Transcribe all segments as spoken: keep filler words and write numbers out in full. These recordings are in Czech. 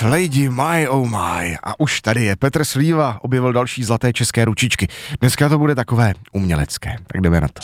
Lady My Oh My. A už tady je Petr Slíva, objevil další zlaté české ručičky. Dneska to bude takové umělecké, tak jdeme na to.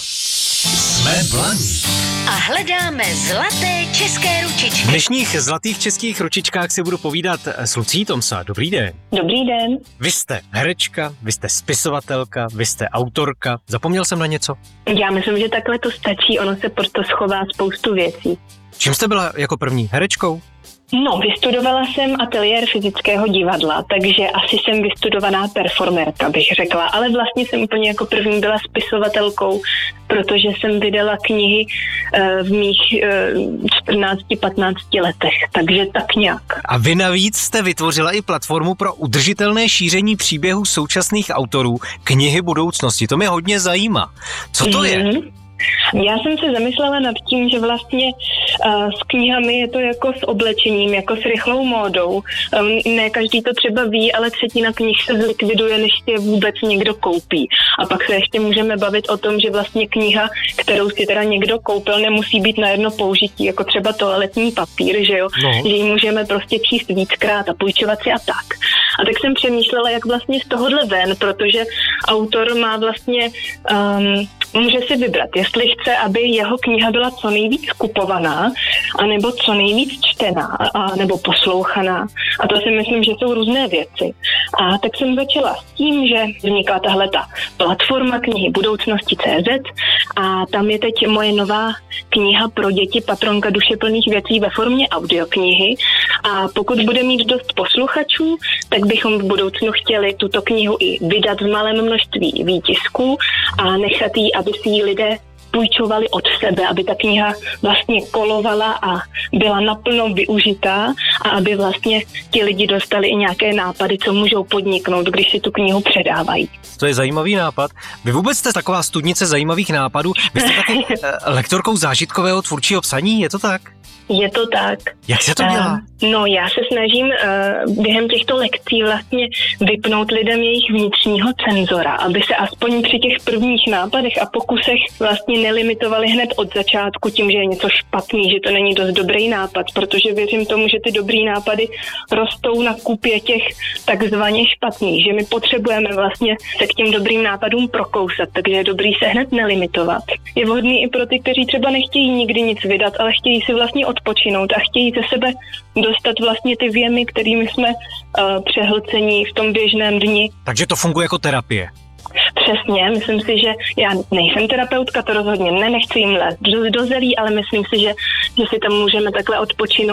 Jsme blaní. A hledáme zlaté české ručičky. V dnešních zlatých českých ručičkách si budu povídat s Lucí Tomsa. Dobrý den. Dobrý den. Vy jste herečka, vy jste spisovatelka, vy jste autorka. Zapomněl jsem na něco? Já myslím, že takhle to stačí, ono se proto schová spoustu věcí. Čím jste byla jako první? Herečkou? No, vystudovala jsem ateliér fyzického divadla, takže asi jsem vystudovaná performerka, bych řekla, ale vlastně jsem úplně jako první byla spisovatelkou, protože jsem vydala knihy uh, v mých uh, čtrnácti patnácti letech, takže tak nějak. A vy navíc jste vytvořila i platformu pro udržitelné šíření příběhů současných autorů knihy budoucnosti. To mě hodně zajímá. Co to je? Mm-hmm. Já jsem se zamyslela nad tím, že vlastně uh, s knihami je to jako s oblečením, jako s rychlou módou. Um, ne každý to třeba ví, ale třetina knih se zlikviduje, než si je vůbec někdo koupí. A pak se ještě můžeme bavit o tom, že vlastně kniha, kterou si teda někdo koupil, nemusí být na jedno použití, jako třeba toaletní papír, že jo? No. Že ji můžeme prostě číst víckrát a půjčovat si a tak. A tak jsem přemýšlela, jak vlastně z tohohle ven, protože autor má vlastně, um, může si vybrat, jestli chce, aby jeho kniha byla co nejvíc kupovaná, anebo co nejvíc čtená, a, nebo poslouchaná. A to si myslím, že jsou různé věci. A tak jsem začala s tím, že vznikla tahle ta platforma knihy budoucnosti tečka cé zet a tam je teď moje nová kniha pro děti Patronka dušeplných věcí ve formě audioknihy. A pokud bude mít dost posluchačů, tak bychom v budoucnu chtěli tuto knihu i vydat v malém množství výtisků a nechat ji, aby si ji lidé půjčovali od sebe, aby ta kniha vlastně kolovala a byla naplno využitá a aby vlastně ti lidi dostali i nějaké nápady, co můžou podniknout, když si tu knihu předávají. To je zajímavý nápad. Vy vůbec jste taková studnice zajímavých nápadů. Vy jste taky lektorkou zážitkového tvůrčího psaní, je to tak? Je to tak. Jak se to dělá? Uh, no, já se snažím uh, během těchto lekcí vlastně vypnout lidem jejich vnitřního cenzora, aby se aspoň při těch prvních nápadech a pokusech vlastně nelimitovali hned od začátku tím, že je něco špatný, že to není dost dobrý nápad, protože věřím tomu, že ty dobrý nápady rostou na kupě těch takzvaně špatných, že my potřebujeme vlastně se k těm dobrým nápadům prokousat, takže je dobrý se hned nelimitovat. Je vhodný i pro ty, kteří třeba nechtějí nikdy nic vydat, ale chtějí si vlastně odpočinout a chtějí ze sebe dostat vlastně ty věmy, kterými jsme uh, přehlcení v tom běžném dni. Takže to funguje jako terapie. Přesně, myslím si, že já nejsem terapeutka, to rozhodně ne, nechci jim lézt do, do zelí, ale myslím si, že, že si tam můžeme takhle odpočinout